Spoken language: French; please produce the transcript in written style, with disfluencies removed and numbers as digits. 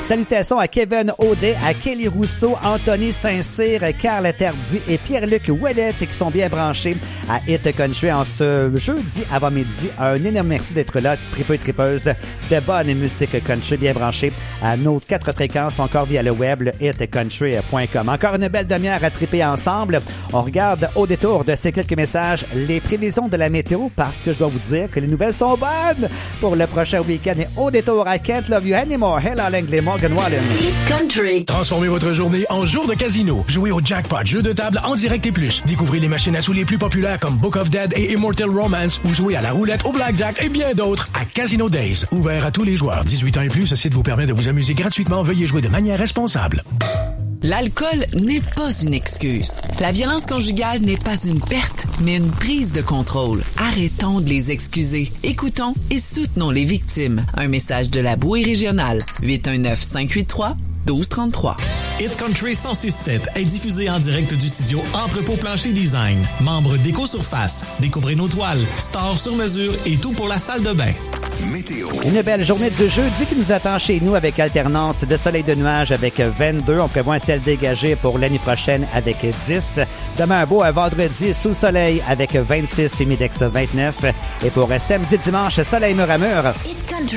Salutations à Kevin Audet, à Kelly Rousseau, Anthony Saint-Cyr, Carl Tardy et Pierre-Luc Ouellette qui sont bien branchés à Hit Country en ce jeudi avant-midi. Un énorme merci d'être là, tripeux et tripeuses de bonne musique country bien branchée à nos 4 fréquences encore via le web, le hitcountry.com. Encore une belle demi-heure à triper ensemble. On regarde au détour de ces quelques messages les prévisions de la météo parce que je dois vous dire que les nouvelles sont bonnes pour le prochain week-end. Et au détour à Can't Love You Anymore, Hello Langley, Morgan Wallen. Hit Country. Transformez votre journée en jour de casino. Jouez au jackpot, jeu de table en direct et plus. Découvrez les machines à sous les plus populaires comme Book of Dead et Immortal Romance ou jouez à la roulette, au blackjack et bien d'autres à Casino Days. Ouvert à tous les joueurs. 18 ans et plus, ce site vous permet de vous amuser gratuitement. Veuillez jouer de manière responsable. L'alcool n'est pas une excuse. La violence conjugale n'est pas une perte, mais une prise de contrôle. Arrêtons de les excuser. Écoutons et soutenons les victimes. Un message de la Bouée régionale. 819-583-1233. Hit Country 106.7 est diffusé en direct du studio Entrepôt Plancher Design. Membre d'Éco-Surface. Découvrez nos toiles, stores sur mesure et tout pour la salle de bain. Météo. Une belle journée du jeudi qui nous attend chez nous avec alternance de soleil et de nuages avec 22. On prévoit un ciel dégagé pour l'année prochaine avec 10. Demain, un beau vendredi sous soleil avec 26 et Midex 29. Et pour samedi, dimanche, soleil mur à mur.